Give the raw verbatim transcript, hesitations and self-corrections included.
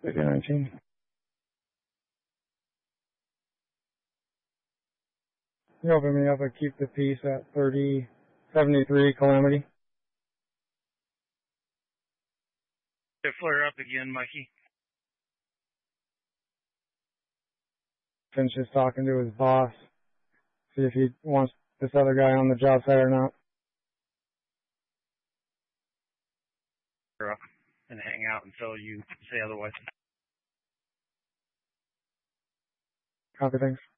thirty nineteen. You open me up and keep the peace at thirty seventy-three Calamity. Flare up again, Mikey. Finch is talking to his boss. See if he wants this other guy on the job site or not. And hang out until you say otherwise. Copy, thanks.